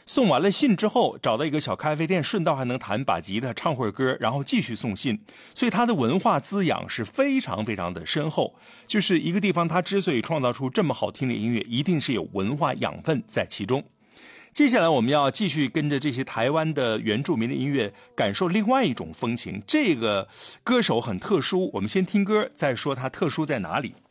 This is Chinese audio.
送完了信之后，找到一个小咖啡店，顺道还能弹把吉他、唱会歌，然后继续送信。所以他的文化滋养是非常非常的深厚。就是一个地方，它之所以创造出这么好听的音乐，一定是有文化养分在其中。接下来我们要继续跟着这些台湾的原住民的音乐，感受另外一种风情。这个歌手很特殊，我们先听歌，再说它特殊在哪里。